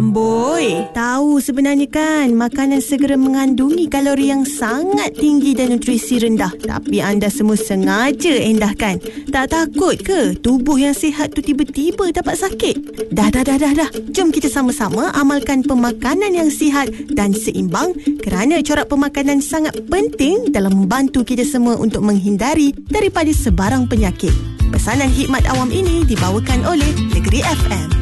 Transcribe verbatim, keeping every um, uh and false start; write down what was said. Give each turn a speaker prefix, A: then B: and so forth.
A: Amboi, tahu sebenarnya kan makanan segera mengandungi kalori yang sangat tinggi dan nutrisi rendah. Tapi anda semua sengaja endahkan. Tak takut ke tubuh yang sihat tu tiba-tiba dapat sakit? Dah, dah, dah, dah, dah. Jom kita sama-sama amalkan pemakanan yang sihat dan seimbang kerana corak pemakanan sangat penting dalam membantu kita semua untuk menghindari daripada sebarang penyakit. Pesanan Hikmat Awam ini dibawakan oleh Negeri F M.